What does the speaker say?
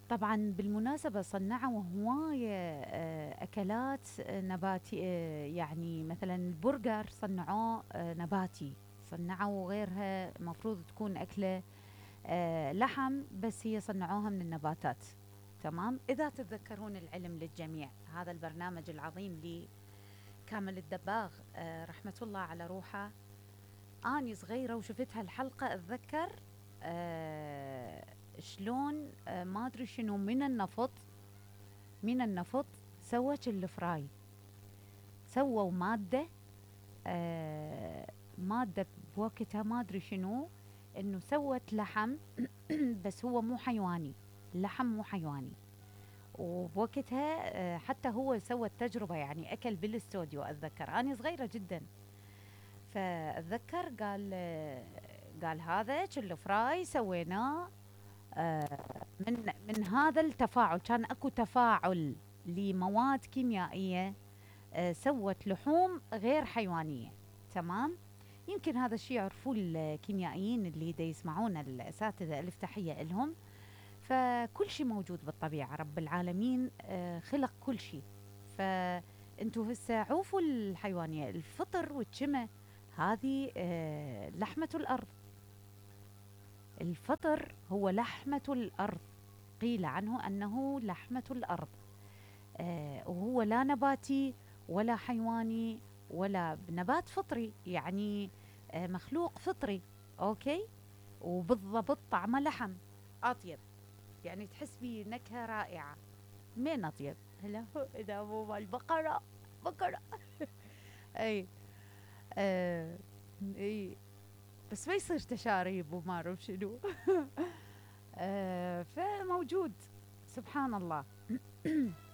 طبعا بالمناسبة صنعوا هواية أكلات نباتي، يعني مثلا البرجر صنعوه نباتي. صنعوا غيرها مفروض تكون أكلة لحم، بس هي صنعوها من النباتات. تمام. إذا تتذكرون العلم للجميع، هذا البرنامج العظيم لكامل الدباغ، رحمة الله على روحه. أني صغيرة وشفت هالحلقة أتذكر شلون ما أدري شنو من النفط سوت الفراي. سووا مادة بوقتها ما أدري شنو، إنه سوت لحم بس هو مو حيواني، اللحم مو حيواني. وبوقتها حتى هو سوى التجربة، يعني أكل بالاستوديو. أتذكر أنا صغيرة جدا، فأتذكر قال هذا كله فراي سويناه من هذا التفاعل. كان اكو تفاعل لمواد كيميائية سوت لحوم غير حيوانية. تمام. يمكن هذا الشيء يعرفوه الكيميائيين اللي دا يسمعونا، الأساتذة، ألف تحية لهم. فكل شيء موجود بالطبيعة، رب العالمين خلق كل شيء. فانتوا هسه عوفوا الحيوانية، الفطر والجمة هذه لحمة الأرض. الفطر هو لحمة الأرض، قيل عنه أنه لحمة الأرض. وهو لا نباتي ولا حيواني ولا نبات، فطري يعني، مخلوق فطري. أوكي. وبالضبط طعمه لحم أطيب، يعني تحس بيه نكهة رائعة. من أطيب؟ هلا إذا مو مال بقرة، بقرة. أي. آه. أي. بس ما يصير تشاريب وما أعرف شنو. فموجود. سبحان الله.